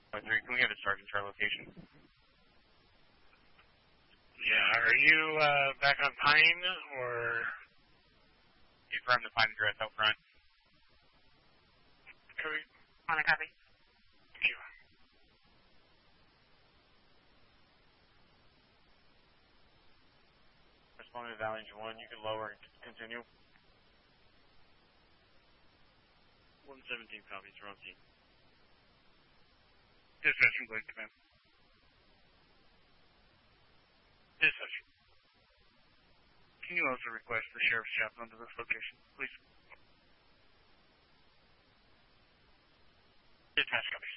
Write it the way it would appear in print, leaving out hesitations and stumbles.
3, can we have a sergeant to our location? Yeah, are you back on Pine, or? Confirm the Pine address out front. Copy. On a copy. Thank you. Responding to Valley 1, you can lower and continue. 117 copies, we're on scene. Dispatch from Glade Command. Dispatch. Can you also request the sheriff's chaplain to this location, please? Dispatch, copy.